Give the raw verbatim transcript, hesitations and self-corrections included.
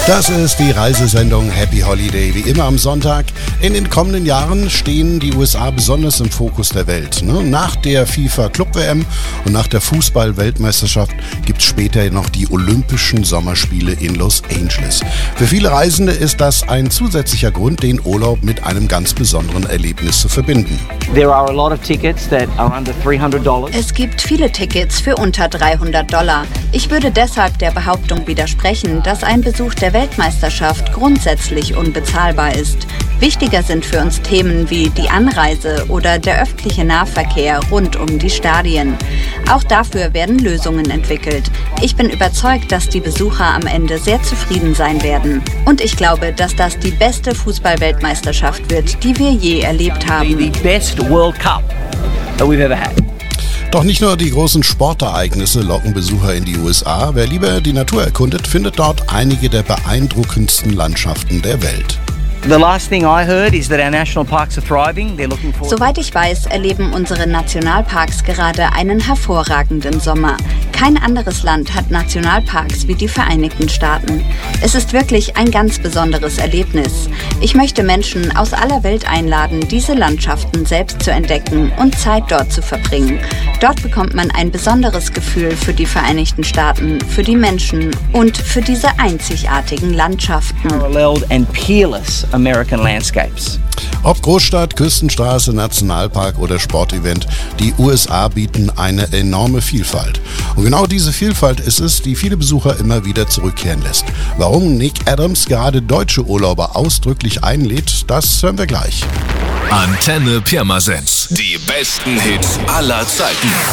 Das ist die Reisesendung Happy Holiday, wie immer am Sonntag. In den kommenden Jahren stehen die U S A besonders im Fokus der Welt. Nach der FIFA Club-W M und nach der Fußball-Weltmeisterschaft gibt es später noch die Olympischen Sommerspiele in Los Angeles. Für viele Reisende ist das ein zusätzlicher Grund, den Urlaub mit einem ganz besonderen Erlebnis zu verbinden. There are a lot of tickets that are under three hundred dollars. Es gibt viele Tickets für unter dreihundert Dollar. Ich würde deshalb der Behauptung widersprechen, dass ein Besuch der Weltmeisterschaft grundsätzlich unbezahlbar ist. Wichtiger sind für uns Themen wie die Anreise oder der öffentliche Nahverkehr rund um die Stadien. Auch dafür werden Lösungen entwickelt. Ich bin überzeugt, dass die Besucher am Ende sehr zufrieden sein werden. Und ich glaube, dass das die beste Fußball-Weltmeisterschaft wird, die wir je erlebt haben. The best World Cup that we've ever had. Doch nicht nur die großen Sportereignisse locken Besucher in die U S A. Wer lieber die Natur erkundet, findet dort einige der beeindruckendsten Landschaften der Welt. The last thing I heard is that our national parks are thriving. They're looking forward. Soweit ich weiß, erleben unsere Nationalparks gerade einen hervorragenden Sommer. Kein anderes Land hat Nationalparks wie die Vereinigten Staaten. Es ist wirklich ein ganz besonderes Erlebnis. Ich möchte Menschen aus aller Welt einladen, diese Landschaften selbst zu entdecken und Zeit dort zu verbringen. Dort bekommt man ein besonderes Gefühl für die Vereinigten Staaten, für die Menschen und für diese einzigartigen Landschaften. Paralleled and peerless American landscapes. Ob Großstadt, Küstenstraße, Nationalpark oder Sportevent, die U S A bieten eine enorme Vielfalt. Und genau diese Vielfalt ist es, die viele Besucher immer wieder zurückkehren lässt. Warum Nick Adams gerade deutsche Urlauber ausdrücklich einlädt, das hören wir gleich. Antenne Pirmasens. Die besten Hits aller Zeiten.